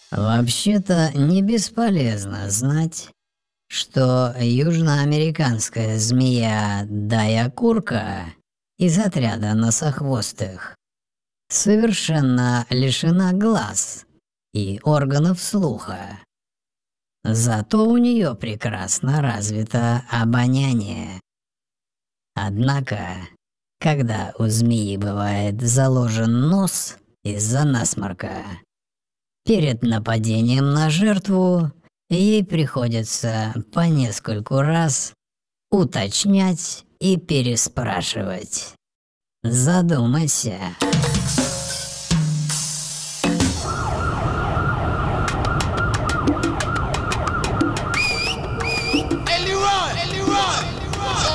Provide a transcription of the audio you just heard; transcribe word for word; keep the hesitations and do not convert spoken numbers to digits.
Вообще-то не бесполезно знать, что южноамериканская змея Дайакурка из отряда носохвостых совершенно лишена глаз и органов слуха. Зато у нее прекрасно развито обоняние. Однако, когда у змеи бывает заложен нос из-за насморка, перед нападением на жертву ей приходится по нескольку раз уточнять и переспрашивать. Задумайся.